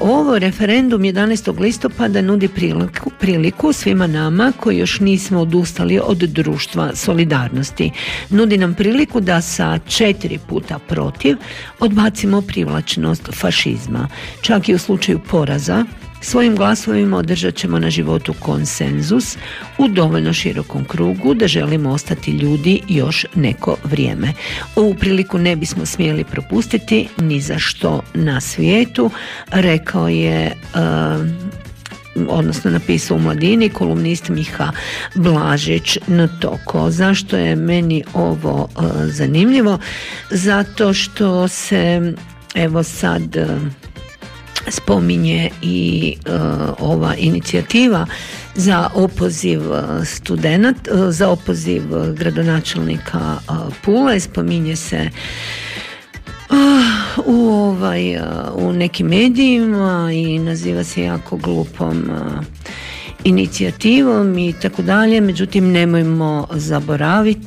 ovo referendum 11. listopada nudi priliku svima nama koji još nismo odustali od društva solidarnosti. Nudi nam priliku da sa 4 puta protiv odbacimo privlačnost fašizma. Čak i u slučaju poraza svojim glasovima održat ćemo na životu konsenzus u dovoljno širokom krugu da želimo ostati ljudi još neko vrijeme. Ovu priliku ne bismo smjeli propustiti ni za što na svijetu, rekao je odnosno napisao u Mladini kolumnist Miha Blažić Ntoko. Zašto je meni ovo zanimljivo? Zato što se evo sad spominje i ova inicijativa za opoziv za opoziv gradonačelnika Pule. Spominje se u nekim medijima i naziva se jako glupom inicijativom i tako dalje. Međutim, nemojmo zaboraviti